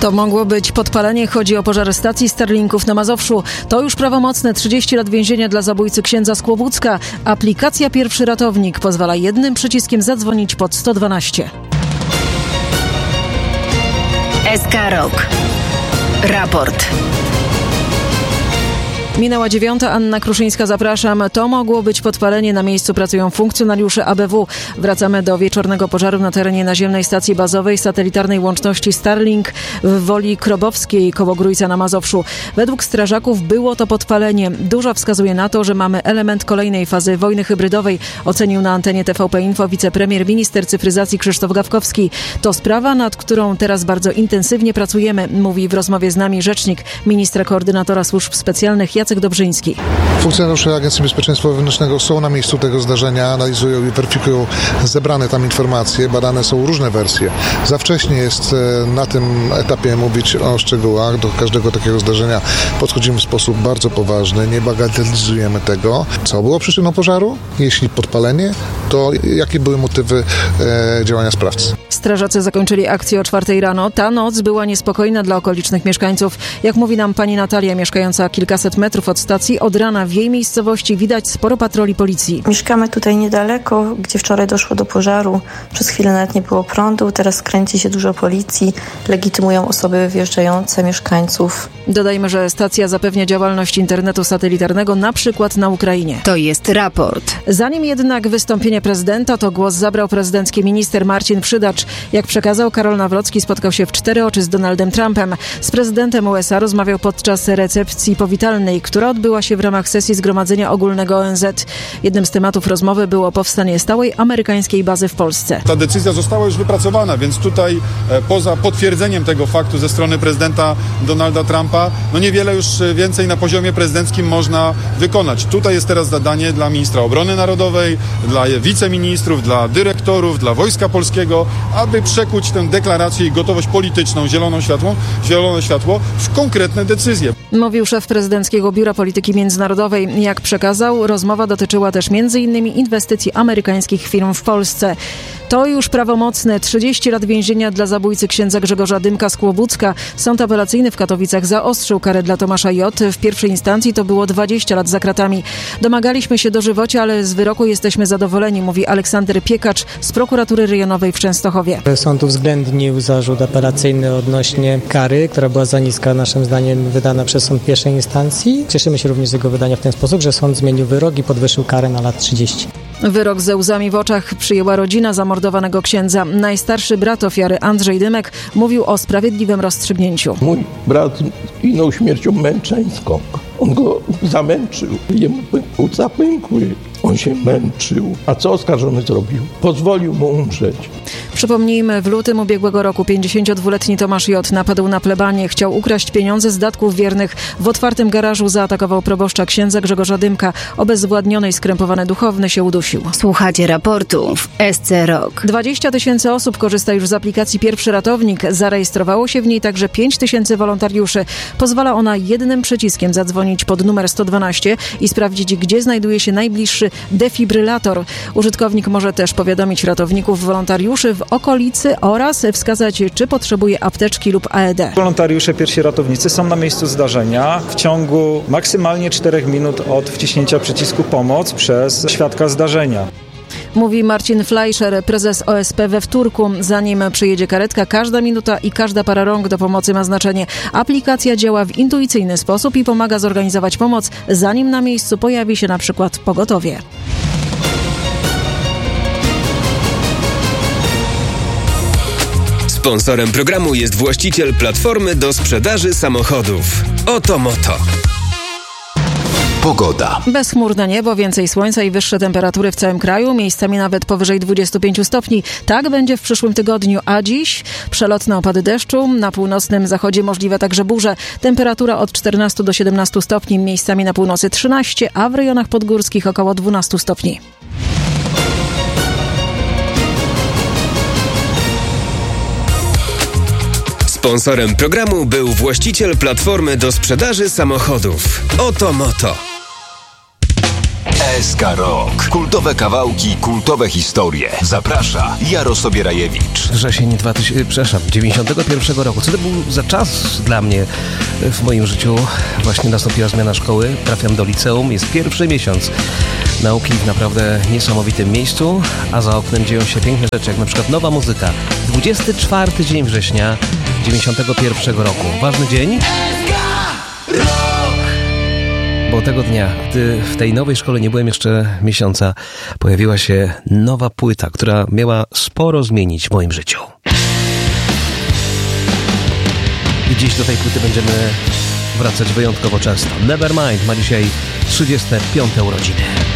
To mogło być podpalenie. Chodzi o pożar stacji Starlinków na Mazowszu. To już prawomocne 30 lat więzienia dla zabójcy księdza z Kłobucka. Aplikacja Pierwszy Ratownik pozwala jednym przyciskiem zadzwonić pod 112. SK Rok. Raport. Minęła 9. Anna Kruszyńska, zapraszam. To mogło być podpalenie. Na miejscu pracują funkcjonariusze ABW. Wracamy do wieczornego pożaru na terenie naziemnej stacji bazowej satelitarnej łączności Starlink w Woli Krobowskiej koło Grójca na Mazowszu. Według strażaków było to podpalenie. Dużo wskazuje na to, że mamy element kolejnej fazy wojny hybrydowej, ocenił na antenie TVP Info wicepremier, minister cyfryzacji Krzysztof Gawkowski. To sprawa, nad którą teraz bardzo intensywnie pracujemy, mówi w rozmowie z nami rzecznik ministra koordynatora służb specjalnych Jacek Dobrzyński. Funkcjonariusze Agencji Bezpieczeństwa Wewnętrznego są na miejscu tego zdarzenia, analizują i weryfikują zebrane tam informacje, badane są różne wersje. Za wcześnie jest na tym etapie mówić o szczegółach. Do każdego takiego zdarzenia podchodzimy w sposób bardzo poważny, nie bagatelizujemy tego. Co było przyczyną pożaru? Jeśli podpalenie, to jakie były motywy działania sprawcy? Strażacy zakończyli akcję o 4 rano. Ta noc była niespokojna dla okolicznych mieszkańców. Jak mówi nam pani Natalia, mieszkająca kilkaset metrów od stacji, od rana w jej miejscowości widać sporo patroli policji. Mieszkamy tutaj niedaleko, gdzie wczoraj doszło do pożaru. Przez chwilę nawet nie było prądu, teraz kręci się dużo policji, legitymują osoby wjeżdżające, mieszkańców. Dodajmy, że stacja zapewnia działalność internetu satelitarnego na przykład na Ukrainie. To jest raport. Zanim jednak wystąpienie prezydenta, to głos zabrał prezydencki minister Marcin Przydacz. Jak przekazał, Karol Nawrocki spotkał się w 4 oczy z Donaldem Trumpem. Z prezydentem USA rozmawiał podczas recepcji powitalnej, która odbyła się w ramach sesji Zgromadzenia Ogólnego ONZ. Jednym z tematów rozmowy było powstanie stałej amerykańskiej bazy w Polsce. Ta decyzja została już wypracowana, więc tutaj poza potwierdzeniem tego faktu ze strony prezydenta Donalda Trumpa, niewiele już więcej na poziomie prezydenckim można wykonać. Tutaj jest teraz zadanie dla ministra obrony narodowej, dla wiceministrów, dla dyrektorów, dla Wojska Polskiego, aby przekuć tę deklarację i gotowość polityczną, zielone światło w konkretne decyzje. Mówił szef prezydenckiego Biura Polityki Międzynarodowej. Jak przekazał, rozmowa dotyczyła też m.in. inwestycji amerykańskich firm w Polsce. To już prawomocne 30 lat więzienia dla zabójcy księdza Grzegorza Dymka z Kłobucka. Sąd apelacyjny w Katowicach zaostrzył karę dla Tomasza J. W pierwszej instancji to było 20 lat za kratami. Domagaliśmy się dożywocia, ale z wyroku jesteśmy zadowoleni, mówi Aleksander Piekacz z prokuratury rejonowej w Częstochowie. Sąd uwzględnił zarzut apelacyjny odnośnie kary, która była za niska naszym zdaniem wydana przez sąd pierwszej instancji. Cieszymy się również z jego wydania w ten sposób, że sąd zmienił wyrok i podwyższył karę na lat 30. Wyrok ze łzami w oczach przyjęła rodzina zamordowanego księdza. Najstarszy brat ofiary, Andrzej Dymek, mówił o sprawiedliwym rozstrzygnięciu. Mój brat zginął śmiercią męczeńską. On go zamęczył. Jemu płuca pękły. On się męczył. A co oskarżony zrobił? Pozwolił mu umrzeć. Przypomnijmy, w lutym ubiegłego roku 52-letni Tomasz J. napadł na plebanię. Chciał ukraść pieniądze z datków wiernych. W otwartym garażu zaatakował proboszcza księdza Grzegorza Dymka. Obezwładniony i skrępowany duchowny się udusił. Słuchacie raportu w SC Rok. 20 000 osób korzysta już z aplikacji Pierwszy Ratownik. Zarejestrowało się w niej także 5 000 wolontariuszy. Pozwala ona jednym przyciskiem zadzwonić pod numer 112 i sprawdzić, gdzie znajduje się najbliższy defibrylator. Użytkownik może też powiadomić ratowników wolontariuszy w okolicy oraz wskazać, czy potrzebuje apteczki lub AED. Wolontariusze pierwsi ratownicy są na miejscu zdarzenia w ciągu maksymalnie 4 minut od wciśnięcia przycisku pomoc przez świadka zdarzenia. Mówi Marcin Fleischer, prezes OSP we Wtórku. Zanim przyjedzie karetka, każda minuta i każda para rąk do pomocy ma znaczenie. Aplikacja działa w intuicyjny sposób i pomaga zorganizować pomoc, zanim na miejscu pojawi się na przykład pogotowie. Sponsorem programu jest właściciel platformy do sprzedaży samochodów. Oto Moto. Pogoda. Bezchmurne niebo, więcej słońca i wyższe temperatury w całym kraju, miejscami nawet powyżej 25 stopni. Tak będzie w przyszłym tygodniu, a dziś przelotne opady deszczu, na północnym zachodzie możliwe także burze. Temperatura od 14 do 17 stopni, miejscami na północy 13, a w rejonach podgórskich około 12 stopni. Sponsorem programu był właściciel platformy do sprzedaży samochodów. Oto Moto. SK Rock. Kultowe kawałki, kultowe historie. Zaprasza Jaro Sobierajewicz. Wrzesień 91 roku. Co to był za czas dla mnie w moim życiu? Właśnie nastąpiła zmiana szkoły, trafiam do liceum, jest pierwszy miesiąc nauki w naprawdę niesamowitym miejscu, a za oknem dzieją się piękne rzeczy, jak na przykład nowa muzyka. 24 dzień września 91 roku. Ważny dzień? Bo tego dnia, gdy w tej nowej szkole nie byłem jeszcze miesiąca, pojawiła się nowa płyta, która miała sporo zmienić w moim życiu. I dziś do tej płyty będziemy wracać wyjątkowo często. Nevermind ma dzisiaj 35. urodziny.